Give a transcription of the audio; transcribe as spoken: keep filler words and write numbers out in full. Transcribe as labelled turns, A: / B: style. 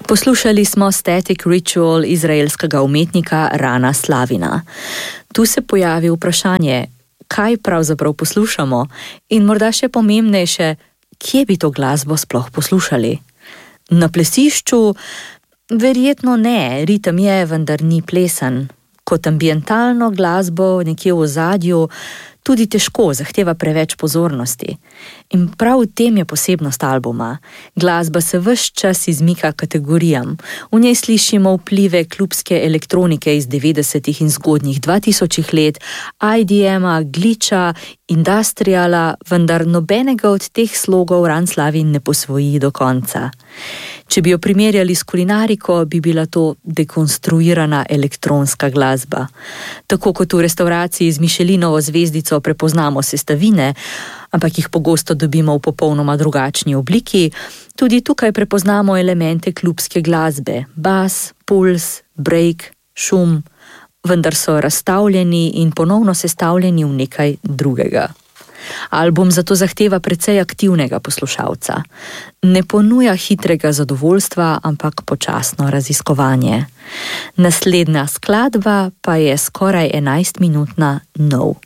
A: Poslušali smo Static Ritual izraelskega umetnika Rana Slavina. Tu se pojavi vprašanje, kaj pravzaprav poslušamo in morda še pomembnejše, kje bi to glasbo sploh poslušali. Na plesišču? Verjetno ne, ritem je, vendar ni plesen. Kot ambientalno glasbo nekje v ozadju tudi težko, zahteva preveč pozornosti. In prav v tem je posebnost albuma. Glasba se ves čas izmika kategorijam. V njej slišimo vplive klubske elektronike iz devetdesetih in zgodnjih dvatisočih let, I D M-a, glitcha, industriala, vendar nobenega od teh slogov Ran Slavin ne posvoji do konca. Če bi jo primerjali s kulinariko, bi bila to dekonstruirana elektronska glasba. Tako kot v restavraciji z Michelinovo zvezdico prepoznamo sestavine, ampak jih pogosto dobimo v popolnoma drugačni obliki, tudi tukaj prepoznamo elemente klubske glasbe, bas, puls, break, šum, vendar so razstavljeni in ponovno sestavljeni v nekaj drugega. Album zato zahteva precej aktivnega poslušalca. Ne ponuja hitrega zadovoljstva, ampak počasno raziskovanje. Naslednja skladba pa je skoraj enajstminutna Nov.